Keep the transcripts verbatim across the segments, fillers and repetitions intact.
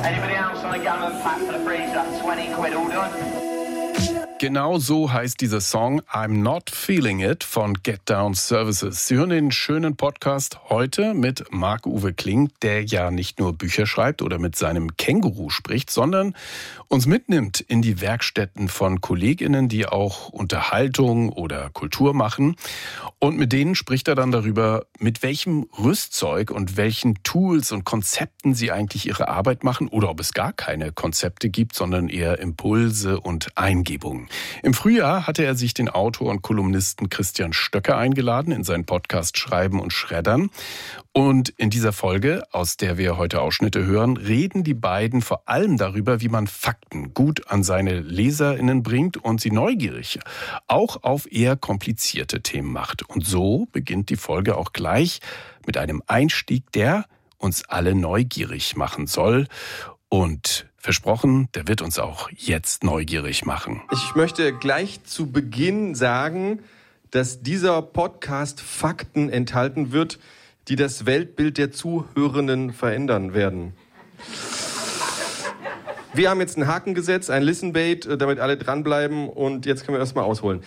Anybody else on a gammon pack for the freezer? That's twenty quid, all done. Genau so heißt dieser Song I'm Not Feeling It von Get Down Services. Sie hören den schönen Podcast heute mit Marc-Uwe Kling, der ja nicht nur Bücher schreibt oder mit seinem Känguru spricht, sondern uns mitnimmt in die Werkstätten von KollegInnen, die auch Unterhaltung oder Kultur machen. Und mit denen spricht er dann darüber, mit welchem Rüstzeug und welchen Tools und Konzepten sie eigentlich ihre Arbeit machen oder ob es gar keine Konzepte gibt, sondern eher Impulse und Eingebungen. Im Frühjahr hatte er sich den Autor und Kolumnisten Christian Stöcker eingeladen in seinen Podcast Schreiben und Schreddern. Und in dieser Folge, aus der wir heute Ausschnitte hören, reden die beiden vor allem darüber, wie man Fakten gut an seine LeserInnen bringt und sie neugierig auch auf eher komplizierte Themen macht. Und so beginnt die Folge auch gleich mit einem Einstieg, der uns alle neugierig machen soll. Und versprochen, der wird uns auch jetzt neugierig machen. Ich möchte gleich zu Beginn sagen, dass dieser Podcast Fakten enthalten wird, die das Weltbild der Zuhörenden verändern werden. Wir haben jetzt einen Haken gesetzt, ein Listen-Bait, damit alle dranbleiben und jetzt können wir erstmal ausholen.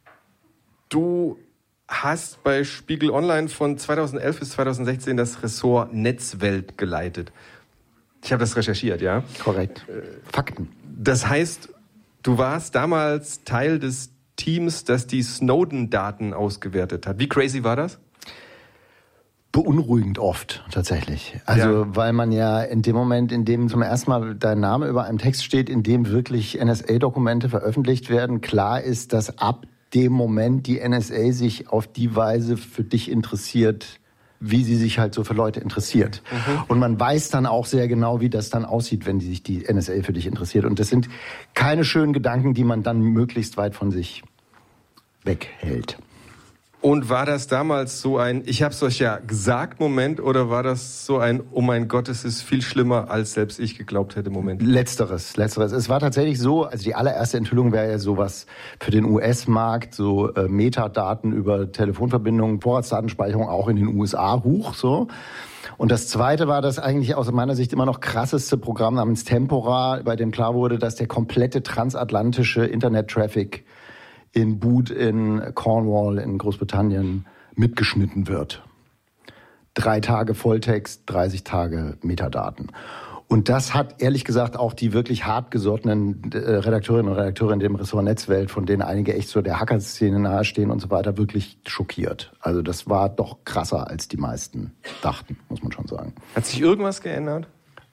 Du hast bei Spiegel Online von zweitausendelf bis zweitausendsechzehn das Ressort Netzwelt geleitet. Ich habe das recherchiert, ja? Korrekt. Fakten. Das heißt, du warst damals Teil des Teams, das die Snowden-Daten ausgewertet hat. Wie crazy war das? Beunruhigend oft, tatsächlich. Also, ja. Weil man ja in dem Moment, in dem zum ersten Mal dein Name über einem Text steht, in dem wirklich N S A-Dokumente veröffentlicht werden, klar ist, dass ab dem Moment die N S A sich auf die Weise für dich interessiert, wie sie sich halt so für Leute interessiert. Mhm. Und man weiß dann auch sehr genau, wie das dann aussieht, wenn die sich die N S A für dich interessiert. Und das sind keine schönen Gedanken, die man dann möglichst weit von sich weghält. Und war das damals so ein, ich hab's euch ja gesagt, Moment, oder war das so ein, oh mein Gott, es ist viel schlimmer, als selbst ich geglaubt hätte, Moment? Letzteres, letzteres. Es war tatsächlich so, also die allererste Enthüllung wäre ja sowas für den U S-Markt, so äh, Metadaten über Telefonverbindungen, Vorratsdatenspeicherung auch in den U S A hoch, so. Und das zweite war das eigentlich aus meiner Sicht immer noch krasseste Programm namens Tempora, bei dem klar wurde, dass der komplette transatlantische Internet-Traffic in Bute in Cornwall in Großbritannien mitgeschnitten wird. Drei Tage Volltext, dreißig Tage Metadaten. Und das hat ehrlich gesagt auch die wirklich hartgesottenen äh, Redakteurinnen und Redakteure in dem Ressort Netzwelt, von denen einige echt so der Hacker-Szene nahestehen und so weiter, wirklich schockiert. Also das war doch krasser, als die meisten dachten, muss man schon sagen. Hat sich irgendwas geändert?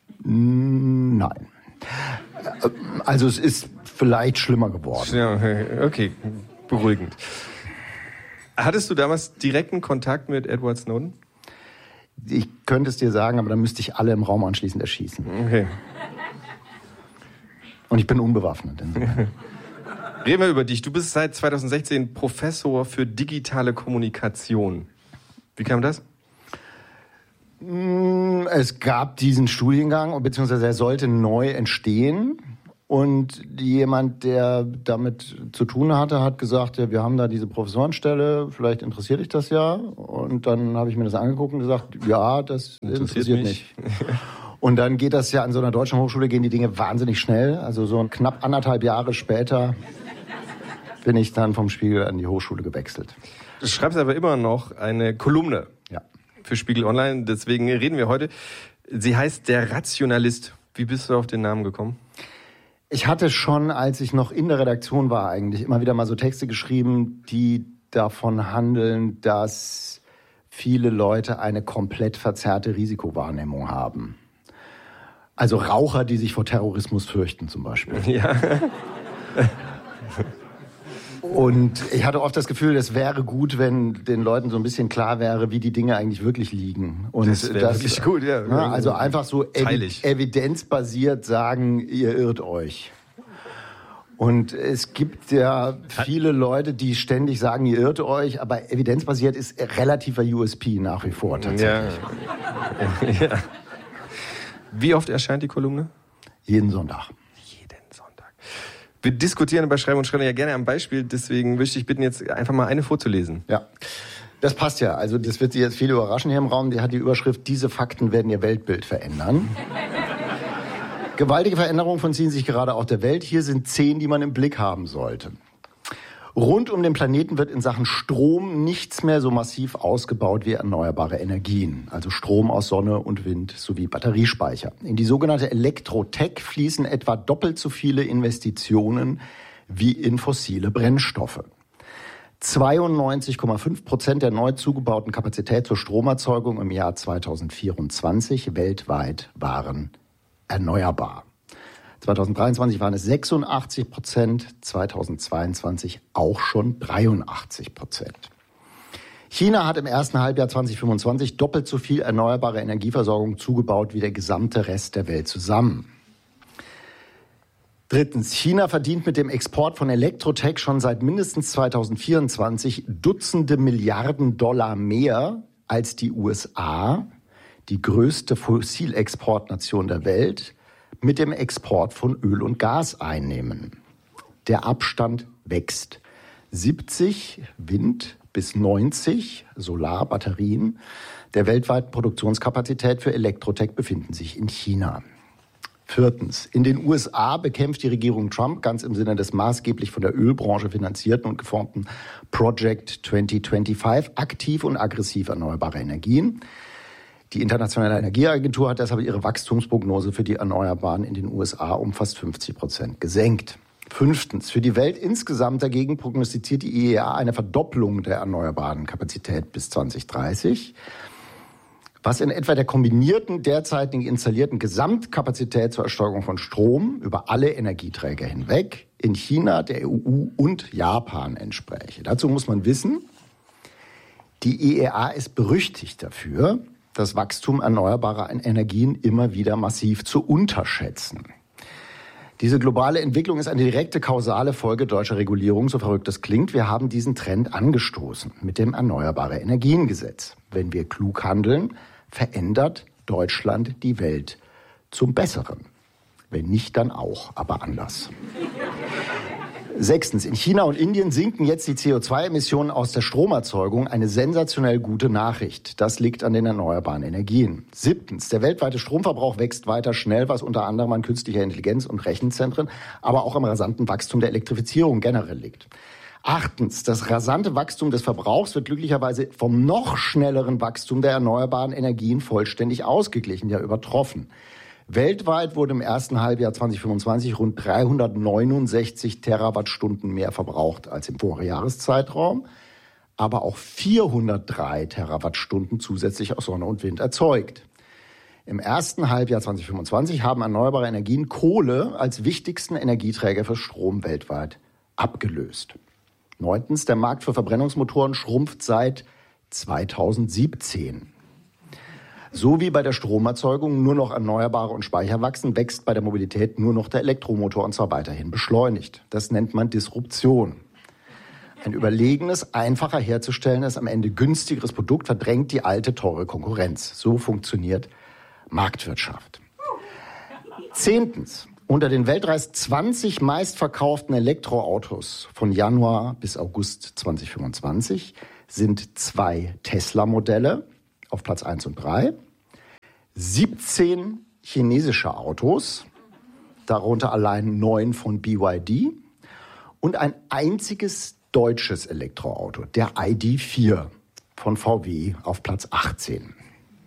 Nein. Also es ist vielleicht schlimmer geworden. Ja, okay, beruhigend. Hattest du damals direkten Kontakt mit Edward Snowden? Ich könnte es dir sagen, aber dann müsste ich alle im Raum anschließend erschießen. Okay. Und ich bin unbewaffnet. Reden wir über dich. Du bist seit zweitausendsechzehn Professor für digitale Kommunikation. Wie kam das? Es gab diesen Studiengang, beziehungsweise er sollte neu entstehen. Und jemand, der damit zu tun hatte, hat gesagt, ja, wir haben da diese Professorenstelle, vielleicht interessiert dich das ja. Und dann habe ich mir das angeguckt und gesagt, ja, das interessiert, interessiert mich. nicht. Und dann geht das ja an so einer deutschen Hochschule, gehen die Dinge wahnsinnig schnell. Also so knapp anderthalb Jahre später bin ich dann vom Spiegel an die Hochschule gewechselt. Du schreibst aber immer noch eine Kolumne. Ja. Für Spiegel Online, deswegen reden wir heute. Sie heißt Der Rationalist. Wie bist du auf den Namen gekommen? Ich hatte schon, als ich noch in der Redaktion war, eigentlich immer wieder mal so Texte geschrieben, die davon handeln, dass viele Leute eine komplett verzerrte Risikowahrnehmung haben. Also Raucher, die sich vor Terrorismus fürchten zum Beispiel. Ja. Und ich hatte oft das Gefühl, es wäre gut, wenn den Leuten so ein bisschen klar wäre, wie die Dinge eigentlich wirklich liegen. Und das wäre wirklich gut, ja. ja. Also einfach so evi- evidenzbasiert sagen, ihr irrt euch. Und es gibt ja viele Leute, die ständig sagen, ihr irrt euch, aber evidenzbasiert ist relativer U S P nach wie vor tatsächlich. Ja. Ja. Wie oft erscheint die Kolumne? Jeden Sonntag. Wir diskutieren bei Schreiben und Schreddern ja gerne am Beispiel, deswegen möchte ich bitten, jetzt einfach mal eine vorzulesen. Ja, das passt ja. Also das wird Sie jetzt viele überraschen hier im Raum. Die hat die Überschrift, diese Fakten werden Ihr Weltbild verändern. Gewaltige Veränderungen vollziehen sich gerade auch der Welt. Hier sind zehn, die man im Blick haben sollte. Rund um den Planeten wird in Sachen Strom nichts mehr so massiv ausgebaut wie erneuerbare Energien, also Strom aus Sonne und Wind sowie Batteriespeicher. In die sogenannte Elektrotech fließen etwa doppelt so viele Investitionen wie in fossile Brennstoffe. zweiundneunzig Komma fünf Prozent der neu zugebauten Kapazität zur Stromerzeugung im Jahr zweitausendvierundzwanzig weltweit waren erneuerbar. zweitausenddreiundzwanzig waren es sechsundachtzig Prozent, zweitausendzweiundzwanzig auch schon dreiundachtzig Prozent. China hat im ersten Halbjahr zweitausendfünfundzwanzig doppelt so viel erneuerbare Energieversorgung zugebaut wie der gesamte Rest der Welt zusammen. Drittens, China verdient mit dem Export von Elektrotech schon seit mindestens zweitausendvierundzwanzig Dutzende Milliarden Dollar mehr als die U S A, die größte Fossilexportnation der Welt, mit dem Export von Öl und Gas einnehmen. Der Abstand wächst. siebzig Wind bis neunzig Solar, Batterien der weltweiten Produktionskapazität für Elektrotech befinden sich in China. Viertens. In den U S A bekämpft die Regierung Trump ganz im Sinne des maßgeblich von der Ölbranche finanzierten und geformten Project zwanzig fünfundzwanzig aktiv und aggressiv erneuerbare Energien. Die Internationale Energieagentur hat deshalb ihre Wachstumsprognose für die Erneuerbaren in den U S A um fast fünfzig Prozent gesenkt. Fünftens. Für die Welt insgesamt dagegen prognostiziert die I E A eine Verdopplung der erneuerbaren Kapazität bis zweitausenddreißig, was in etwa der kombinierten derzeitigen installierten Gesamtkapazität zur Erzeugung von Strom über alle Energieträger hinweg in China, der E U und Japan entspräche. Dazu muss man wissen, die I E A ist berüchtigt dafür, das Wachstum erneuerbarer Energien immer wieder massiv zu unterschätzen. Diese globale Entwicklung ist eine direkte kausale Folge deutscher Regulierung, so verrückt es klingt. Wir haben diesen Trend angestoßen mit dem Erneuerbare-Energien-Gesetz. Wenn wir klug handeln, verändert Deutschland die Welt zum Besseren. Wenn nicht, dann auch, aber anders. Sechstens. In China und Indien sinken jetzt die C O zwei Emissionen aus der Stromerzeugung. Eine sensationell gute Nachricht. Das liegt an den erneuerbaren Energien. Siebtens. Der weltweite Stromverbrauch wächst weiter schnell, was unter anderem an künstlicher Intelligenz und Rechenzentren, aber auch am rasanten Wachstum der Elektrifizierung generell liegt. Achtens. Das rasante Wachstum des Verbrauchs wird glücklicherweise vom noch schnelleren Wachstum der erneuerbaren Energien vollständig ausgeglichen, ja übertroffen. Weltweit wurde im ersten Halbjahr zweitausendfünfundzwanzig rund dreihundertneunundsechzig Terawattstunden mehr verbraucht als im Vorjahreszeitraum, aber auch vierhundertdrei Terawattstunden zusätzlich aus Sonne und Wind erzeugt. Im ersten Halbjahr zweitausendfünfundzwanzig haben erneuerbare Energien Kohle als wichtigsten Energieträger für Strom weltweit abgelöst. Neuntens, der Markt für Verbrennungsmotoren schrumpft seit zweitausendsiebzehn. So wie bei der Stromerzeugung nur noch Erneuerbare und Speicher wachsen, wächst bei der Mobilität nur noch der Elektromotor, und zwar weiterhin beschleunigt. Das nennt man Disruption. Ein überlegenes, einfacher herzustellendes, am Ende günstigeres Produkt verdrängt die alte, teure Konkurrenz. So funktioniert Marktwirtschaft. Zehntens. Unter den weltweit zwanzig meistverkauften Elektroautos von Januar bis August zweitausendfünfundzwanzig sind zwei Tesla-Modelle auf Platz eins und drei, siebzehn chinesische Autos, darunter allein neun von B Y D und ein einziges deutsches Elektroauto, der I D vier von V W auf Platz achtzehn.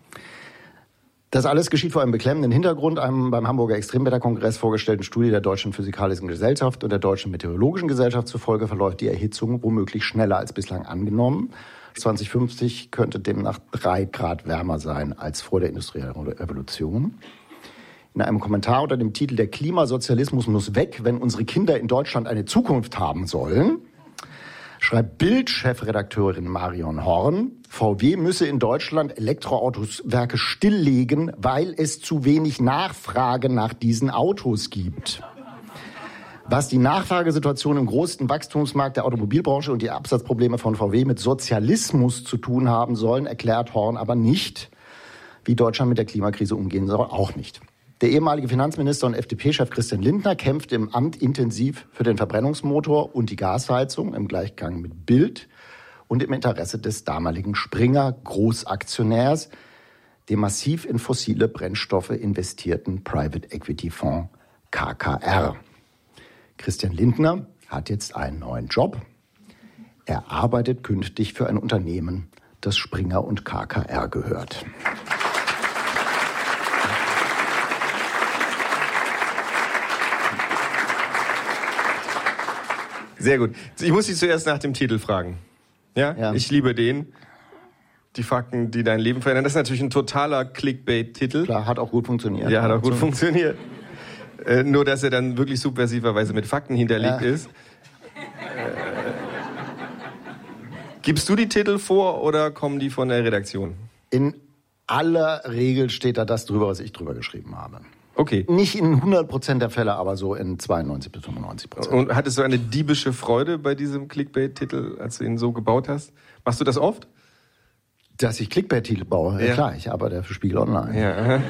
Das alles geschieht vor einem beklemmenden Hintergrund, einem beim Hamburger Extremwetterkongress vorgestellten Studie der Deutschen Physikalischen Gesellschaft und der Deutschen Meteorologischen Gesellschaft zufolge verläuft die Erhitzung womöglich schneller als bislang angenommen. zweitausendfünfzig könnte demnach drei Grad wärmer sein als vor der industriellen Revolution. In einem Kommentar unter dem Titel "Der Klimasozialismus muss weg, wenn unsere Kinder in Deutschland eine Zukunft haben sollen", schreibt Bild-Chefredakteurin Marion Horn, V W müsse in Deutschland Elektroautoswerke stilllegen, weil es zu wenig Nachfrage nach diesen Autos gibt. Was die Nachfragesituation im größten Wachstumsmarkt der Automobilbranche und die Absatzprobleme von V W mit Sozialismus zu tun haben sollen, erklärt Horn aber nicht. Wie Deutschland mit der Klimakrise umgehen soll, auch nicht. Der ehemalige Finanzminister und F D P-Chef Christian Lindner kämpft im Amt intensiv für den Verbrennungsmotor und die Gasheizung im Gleichgang mit Bild und im Interesse des damaligen Springer-Großaktionärs, dem massiv in fossile Brennstoffe investierten Private Equity Fonds K K R. Christian Lindner hat jetzt einen neuen Job. Er arbeitet künftig für ein Unternehmen, das Springer und K K R gehört. Sehr gut. Ich muss dich zuerst nach dem Titel fragen. Ja? Ja. Ich liebe den. Die Fakten, die dein Leben verändern. Das ist natürlich ein totaler Clickbait-Titel. Klar, hat auch gut funktioniert. Ja, hat auch gut funktioniert. Äh, nur, dass er dann wirklich subversiverweise mit Fakten hinterlegt Ja. ist. Äh, gibst du die Titel vor oder kommen die von der Redaktion? In aller Regel steht da das drüber, was ich drüber geschrieben habe. Okay. Nicht in hundert Prozent der Fälle, aber so in zweiundneunzig bis fünfundneunzig Prozent. Und hattest du eine diebische Freude bei diesem Clickbait-Titel, als du ihn so gebaut hast? Machst du das oft? Dass ich Clickbait-Titel baue, ja. Ja. Klar, ich arbeite für Spiegel Online. Ja.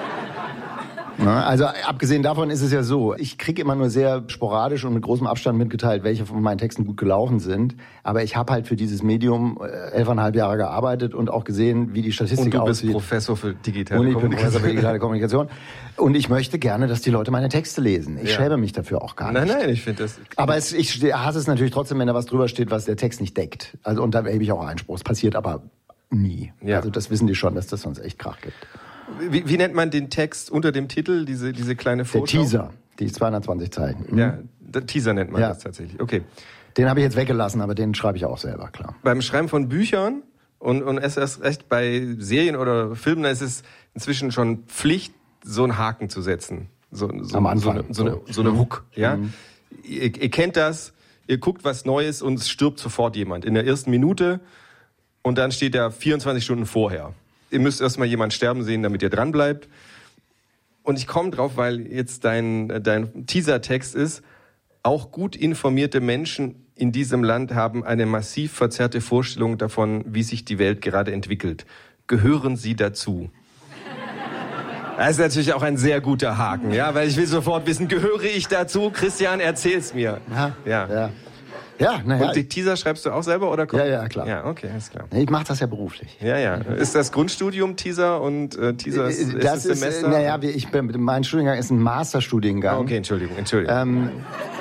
Na, also abgesehen davon ist es ja so, ich kriege immer nur sehr sporadisch und mit großem Abstand mitgeteilt, welche von meinen Texten gut gelaufen sind. Aber ich habe halt für dieses Medium elfeinhalb Jahre gearbeitet und auch gesehen, wie die Statistik Und du bist aussieht. Professor für digitale Und ich bin Kommunikation. Professor für digitale Kommunikation. Und ich möchte gerne, dass die Leute meine Texte lesen. Ich Ja. schäme mich dafür auch gar Nein, nicht. nein, ich finde das... Aber es, ich hasse es natürlich trotzdem, wenn da was drüber steht, was der Text nicht deckt. Also und da erhebe ich auch Einspruch. Es passiert aber nie. Ja. Also das wissen die schon, dass das sonst echt Krach gibt. Wie, wie nennt man den Text unter dem Titel, diese, diese kleine Der Vorschau? Teaser, die zweihundertzwanzig Zeichen. Mhm. Ja, der Teaser nennt man Ja. das tatsächlich. Okay. Den habe ich jetzt weggelassen, aber den schreibe ich auch selber, klar. Beim Schreiben von Büchern und, und es erst recht bei Serien oder Filmen, da ist es inzwischen schon Pflicht, so einen Haken zu setzen. So, so, Am Anfang. So eine, so eine, so eine Hook. Ja? Mhm. Ihr, ihr kennt das, ihr guckt was Neues und es stirbt sofort jemand. In der ersten Minute und dann steht da vierundzwanzig Stunden vorher. Ihr müsst erstmal jemanden sterben sehen, damit ihr dran bleibt. Und ich komme drauf, weil jetzt dein, dein Teasertext ist, auch gut informierte Menschen in diesem Land haben eine massiv verzerrte Vorstellung davon, wie sich die Welt gerade entwickelt. Gehören Sie dazu? Das ist natürlich auch ein sehr guter Haken, ja, weil ich will sofort wissen, gehöre ich dazu? Christian, erzähl's mir. Ja, Ja. ja. Ja, naja. Und die Teaser schreibst du auch selber oder? Ja, ja, klar. Ja, okay, ist klar. Ich mache das ja beruflich. Ja, ja. Ist das Grundstudium Teaser und äh, Teaser ist, ist das das ist, Semester? naja, ich bin, mein Studiengang ist ein Masterstudiengang. Okay, Entschuldigung, Entschuldigung. Ähm,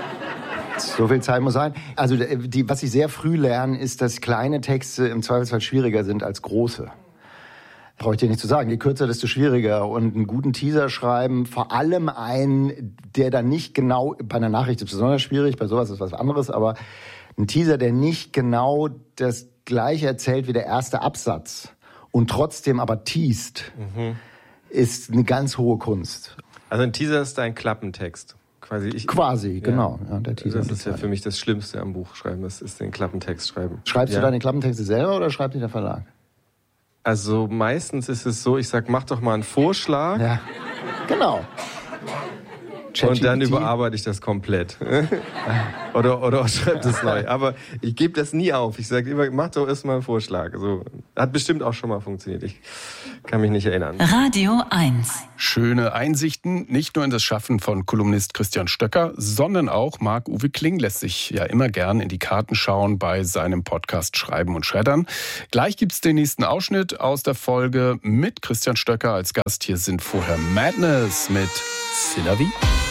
so viel Zeit muss sein. Also die, was ich sehr früh lerne, ist, dass kleine Texte im Zweifelsfall schwieriger sind als große. Brauche ich dir nicht zu sagen. Je kürzer, desto schwieriger. Und einen guten Teaser schreiben, vor allem einen, der dann nicht genau, bei einer Nachricht ist es besonders schwierig, bei sowas ist was anderes, aber ein Teaser, der nicht genau das Gleiche erzählt wie der erste Absatz und trotzdem aber teast, mhm. ist eine ganz hohe Kunst. Also ein Teaser ist dein Klappentext. Quasi, ich, Quasi, ja. genau. Ja, der Teaser das ist ja für mich das Schlimmste am Buch schreiben, das ist den Klappentext schreiben. Schreibst ja. du deine Klappentexte selber oder schreibt die der Verlag? Also meistens ist es so, ich sag, mach doch mal einen Vorschlag. Ja, genau. Und dann überarbeite ich das komplett. oder, oder schreibe das neu. Aber ich gebe das nie auf. Ich sage immer, mach doch erstmal einen Vorschlag. Also, hat bestimmt auch schon mal funktioniert. Ich kann mich nicht erinnern. Radio eins. Schöne Einsichten, nicht nur in das Schaffen von Kolumnist Christian Stöcker, sondern auch Marc-Uwe Kling lässt sich ja immer gern in die Karten schauen bei seinem Podcast Schreiben und Schreddern. Gleich gibt's den nächsten Ausschnitt aus der Folge mit Christian Stöcker als Gast. Hier sind vorher Madness mit C'est la vie.